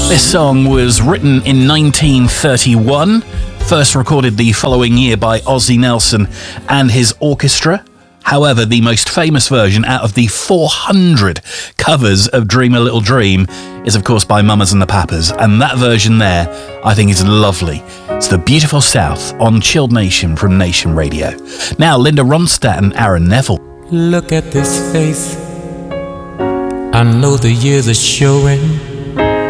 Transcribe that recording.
This song was written in 1931, first recorded the following year by Ozzie Nelson and his orchestra. However, the most famous version out of the 400 covers of Dream a Little Dream is, of course, by Mamas and the Papas. And that version there, I think, is lovely. It's The Beautiful South on Chilled Nation from Nation Radio. Now, Linda Ronstadt and Aaron Neville. Look at this face. I know the years are showing.